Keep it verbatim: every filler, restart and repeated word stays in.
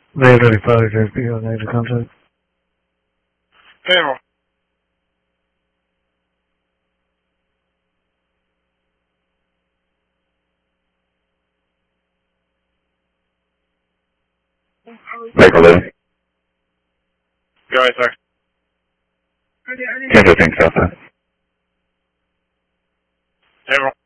They've already fired your F B O negative contact. Payroll. Michael Lou. Go ahead, sir. Kansas Inc. Southwest. Payroll.